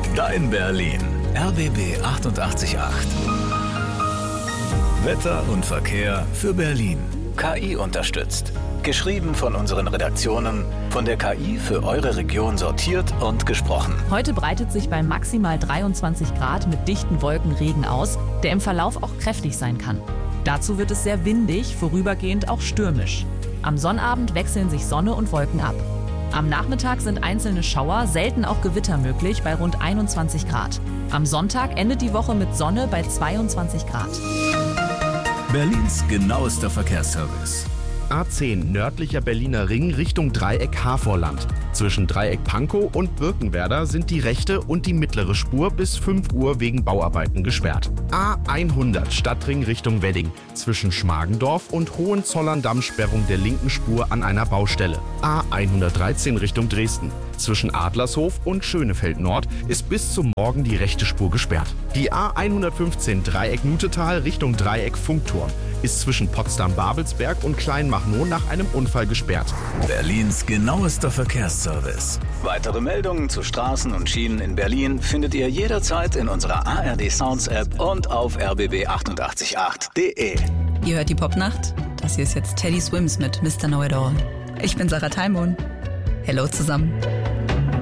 Dein Berlin. RBB 888. Wetter und Verkehr für Berlin. KI unterstützt. Geschrieben von unseren Redaktionen, von der KI für eure Region sortiert und gesprochen. Heute breitet sich bei maximal 23 Grad mit dichten Wolken Regen aus, der im Verlauf auch kräftig sein kann. Dazu wird es sehr windig, vorübergehend auch stürmisch. Am Sonnabend wechseln sich Sonne und Wolken ab. Am Nachmittag sind einzelne Schauer, selten auch Gewitter möglich bei rund 21 Grad. Am Sonntag endet die Woche mit Sonne bei 22 Grad. Berlins genauester Verkehrsservice. A10 nördlicher Berliner Ring Richtung Dreieck Havorland. Zwischen Dreieck Pankow und Birkenwerder sind die rechte und die mittlere Spur bis 5 Uhr wegen Bauarbeiten gesperrt. A100 Stadtring Richtung Wedding. Zwischen Schmargendorf und Hohenzollern-Damm Sperrung der linken Spur an einer Baustelle. A113 Richtung Dresden. Zwischen Adlershof und Schönefeld Nord ist bis zum Morgen die rechte Spur gesperrt. Die A115 Dreieck Nutetal Richtung Dreieck Funkturm ist zwischen Potsdam-Babelsberg und Kleinmachnow nach einem Unfall gesperrt. Berlins genauester Verkehrsservice. Weitere Meldungen zu Straßen und Schienen in Berlin findet ihr jederzeit in unserer ARD Sounds App und auf rbb888.de. Ihr hört die Popnacht? Das hier ist jetzt Teddy Swims mit Mr. Know It All. Ich bin Sarah Taimon. Hello zusammen.